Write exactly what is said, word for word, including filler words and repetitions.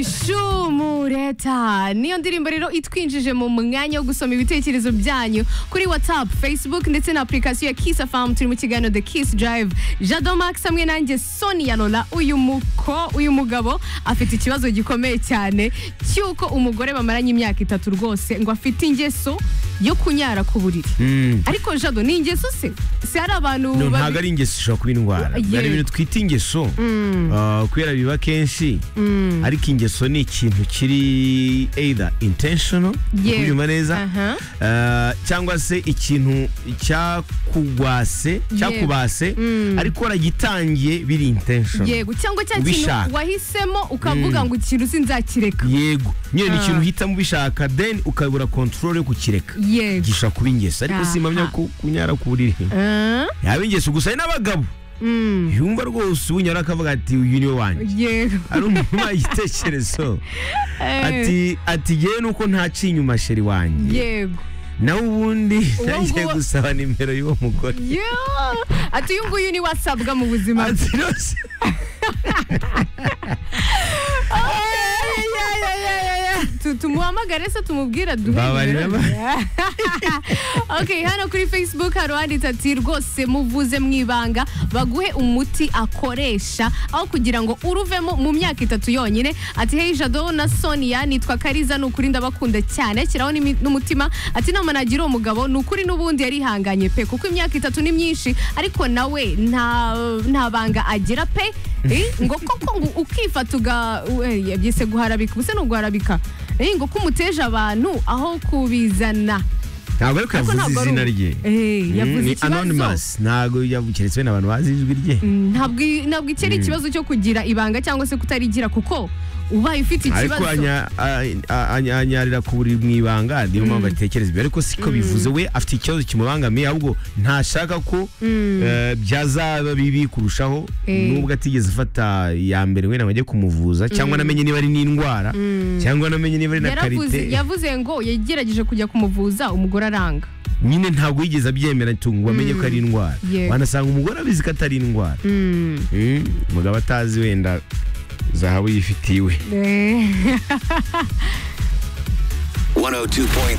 ishumureta niyo ndirimbo rero itwinjije mu mwanya wo gusoma ibitekerezo byanyu kuri WhatsApp, Facebook ndetse na application ya Kiss F M. Turi mu kiganiro The Kiss Drive. Jado Max hamwe nanjye Sonia Lola. Uyu muko uyu mugabo afite ikibazo gikomeye cyane cyuko umugore bamaranye imyaka itatu rwose ngo afite ingeso yo kunyara ku buriri. Mm. Ariko Jado ni ingeso se? Se hari abantu no, ntago ari ingeso ishobora kuba indwara. Yeah. Bari ibintu twita ingeso. Mm. Uh, kubera biba kenshi. Mm. Ariko ingeso ni ikintu kiri either intentional, yeah. kubyuma neza, uh-huh. uh, cyangwa se ikintu cyakugwase, cyakubase, yeah. mm. ariko waragitangiye biri intentional. Yego, cyangwa cya kintu wahisemo ukavuga mm. ngo ikintu sinzakireka. Yego, nyine ni ikintu uhitamo ubishaka then ukabura control yo kukireka. Yego. Gisha kuba ingeso, ariko simamya ko kunyara ku buriri. Uh. Yaba ingeso gusa n'abagabo. Mm. Yumva rwose unyara akavuga ati uyu niwe wanjye. Yego. Ari umuma igitekerezo. Ati ati giye nuko ntaci inyuma sheri wanjye. Yego. Na ubundi nagiye gusaba nimero y'uwo mugore. Yo! Ati uyu nguyu ni wasabwa mu buzima. Ati rose. Tumuhamagare se tumubwira duhe. Okay, hano kuri Facebook hari wanditse ati rwose muvuze mwibanga baguhe umuti akoresha aho kugira ngo uruvemo mu myaka itatu yonyine. Ati hey Jado na Sonia, nitwa Kariza, nukuri ndabakunda cyane, kiraho n'umutima. Ati nama nagira umugabo nukuri n'ubundi yari hanganye pe kuko imyaka itatu ni myinshi, ariko nawe nta nta banga agira pe. Eh, ngo koko ngo ukifata uga yabyise guharabika, ubuse no guharabika. Eh, ngo kumuteje abantu aho kubizana. Ntabwo ariko yavuze izina rye. Eh, yavuze ikibazo. Anonymous, ntago yavukiretse n'abantu bazi ijwi rye. Ntabwo ntabwo ikiri ikibazo cyo kugira ibanga cyangwa se kutarigira, kuko ubaye ufite ikibazo. Ariko anyarira ku buriri mu ibanga niyo mpamvu atekereza. Ariko siko bivuze we afite ikibazo kimubangamiye, ahubwo ntashaka ko byazaba bibi kurushaho, nubwo atigeze afata ya mbere we nabajye kumuvuza cyangwa namenye niba ari n'indwara cyangwa namenye niba ari na karite. Yavuze ngo yagerageje kujya kumuvuza umugore aranga. Nyine ntabwo yigeze abyemera tungo wamenye ko ari indwara. Wanasanga umugore abizi ko atari indwara. Mugabo atazi wenda zahabu yifitiwe. one oh two point